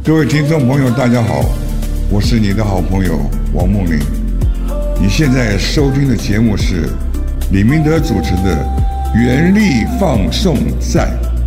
各位听众朋友，大家好，我是你的好朋友王梦麟。你现在收听的节目是李明德主持的《原力放送赛》。